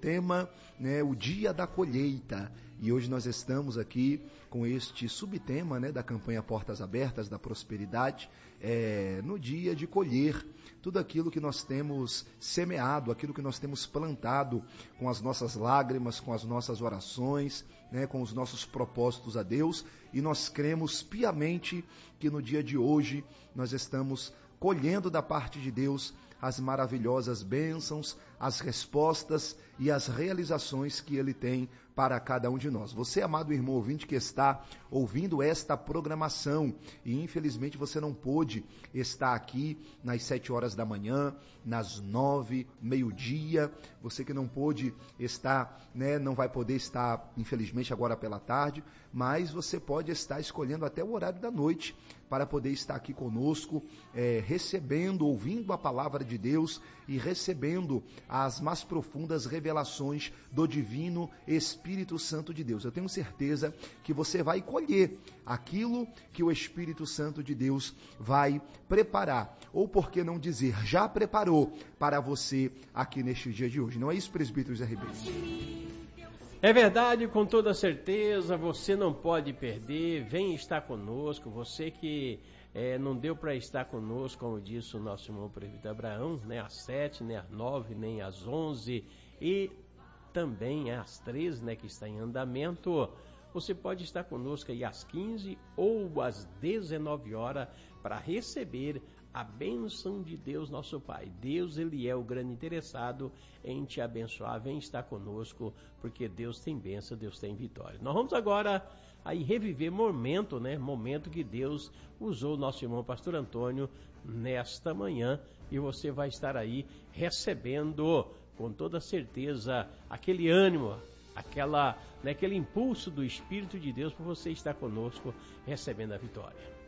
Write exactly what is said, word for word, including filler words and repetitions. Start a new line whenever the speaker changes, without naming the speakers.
tema, né, o dia da colheita. E hoje nós estamos aqui com este subtema, né, da campanha Portas Abertas da Prosperidade, é, no dia de colher tudo aquilo que nós temos semeado, aquilo que nós temos plantado com as nossas lágrimas, com as nossas orações, né, com os nossos propósitos a Deus. E nós cremos piamente que no dia de hoje nós estamos colhendo da parte de Deus as maravilhosas bênçãos, as respostas e as realizações que Ele tem para cada um de nós. Você, amado irmão ouvinte, que está ouvindo esta programação e infelizmente você não pôde estar aqui nas sete horas da manhã, nas nove, meio-dia, você que não pôde estar, né, não vai poder estar, infelizmente, agora pela tarde, mas você pode estar escolhendo até o horário da noite para poder estar aqui conosco, é, recebendo, ouvindo a palavra de Deus e recebendo as mais profundas revelações do divino Espírito Santo de Deus. Eu tenho certeza que você vai colher aquilo que o Espírito Santo de Deus vai preparar, ou por que não dizer, já preparou para você aqui neste dia de hoje. Não é isso, presbítero Zé Ribeiro?
É verdade, com toda certeza, você não pode perder, vem estar conosco, você que é, não deu para estar conosco, como disse o nosso irmão presbítero Abraão, nem às sete, nem às nove, nem às onze e também às treze, né, que está em andamento. Você pode estar conosco aí às quinze ou às dezenove horas para receber a bênção de Deus, nosso Pai. Deus, Ele é o grande interessado em te abençoar. Vem estar conosco, porque Deus tem bênção, Deus tem vitória. Nós vamos agora aí reviver momento, né? Momento que Deus usou o nosso irmão pastor Antônio nesta manhã, e você vai estar aí recebendo com toda certeza aquele ânimo, aquela, né, aquele impulso do Espírito de Deus para você estar conosco recebendo a vitória.